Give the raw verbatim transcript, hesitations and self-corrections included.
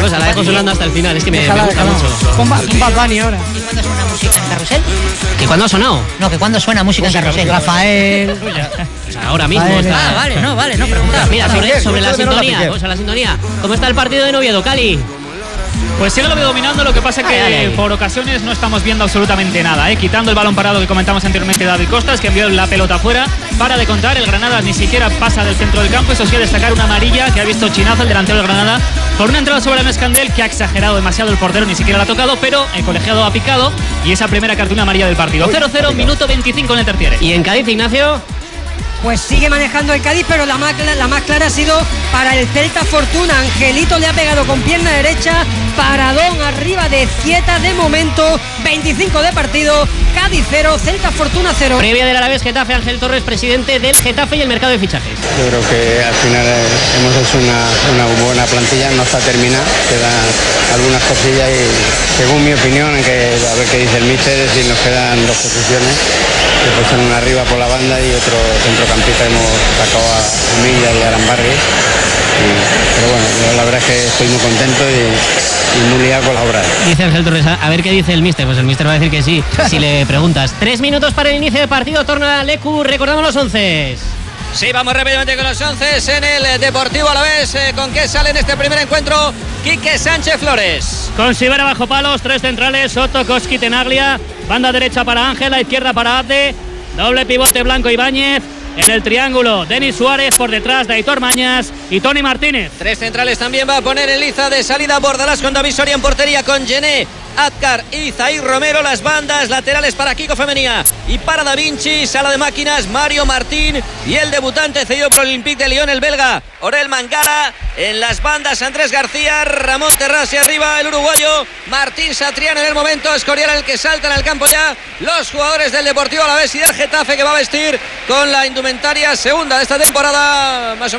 cosa, la dejo sonando hasta el final, es que me, me gusta déjala. mucho. Pon Bad Bunny ahora. ¿Y cuándo suena música en Carrusel? ¿Que cuándo ha sonado? No, que cuándo suena música, música en Carrusel. Rafael. O sea, ahora mismo Rafael. está... Ah, vale, no, vale, no, preguntaba. Mira, sobre, sobre la Yo también sintonía, la o sea, la sintonía. ¿Cómo está el partido de Oviedo, Cali? Pues sí, lo veo dominando, lo que pasa es que Ay, ay, ay. por ocasiones no estamos viendo absolutamente nada, ¿eh? Quitando el balón parado que comentamos anteriormente de David Costas, que envió la pelota afuera, para de contar, el Granada ni siquiera pasa del centro del campo. Eso sí, a destacar una amarilla que ha visto Chinazo, el delantero del Granada, por una entrada sobre Escandel que ha exagerado demasiado el portero, ni siquiera la ha tocado, pero el colegiado ha picado y esa primera cartulina amarilla del partido. cero cero, minuto veinticinco en el terciario. ¿Y en Cádiz, Ignacio? Pues sigue manejando el Cádiz, pero la más, la más clara ha sido para el Celta Fortuna. Angelito le ha pegado con pierna derecha, paradón arriba de Zieta de momento, veinticinco de partido, Cádiz cero, Celta Fortuna cero. Previa del Alavés Getafe, Ángel Torres, presidente del Getafe y el mercado de fichajes. Yo creo que al final eh, hemos hecho una, una buena plantilla, no está terminada, quedan algunas cosillas y según mi opinión, que a ver qué dice el míster, es decir, nos quedan dos posiciones, después en una arriba por la banda y otro centrocampista, hemos sacado a Milla y a Arambarri. Pero bueno, yo la verdad es que estoy muy contento y, y muy liado con la obra. Dice Ángel Torres, a ver qué dice el míster. Pues el míster va a decir que sí, si le preguntas. Tres minutos para el inicio del partido, torna Lecu, recordamos los once. Sí, vamos rápidamente con los once en el Deportivo Alavés. Eh, ¿Con qué sale en este primer encuentro? Quique Sánchez Flores. Con Sivera bajo palos, tres centrales, Soto, Koski, Tenaglia, banda derecha para Ángel, la izquierda para Abde, doble pivote Blanco Ibáñez. En el triángulo, Denis Suárez, por detrás de Aitor Mañas y Toni Martínez. Tres centrales también va a poner en liza de salida Bordalás con David Soria en portería, con Gené, Azcar y Zair Romero. Las bandas laterales para Kiko Femenía y para Da Vinci. Sala de máquinas, Mario Martín y el debutante cedido por el Olympique de Lyon, el belga Orel Mangala. En las bandas, Andrés García, Ramón Terrás y arriba el uruguayo Martín Satrián. En el momento, Escorial el que salta en el campo ya los jugadores del Deportivo Alavés y del Getafe, que va a vestir con la indumentaria segunda de esta temporada, más o menos.